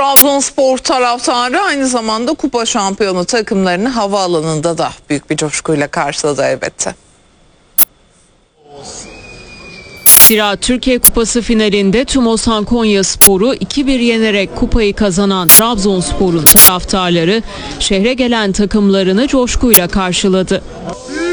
Trabzonspor taraftarı aynı zamanda kupa şampiyonu takımlarını havaalanında da büyük bir coşkuyla karşıladı elbette. Zira Türkiye Kupası finalinde TÜMOSAN Konyaspor'u 2-1 yenerek kupayı kazanan Trabzonspor'un taraftarları şehre gelen takımlarını coşkuyla karşıladı.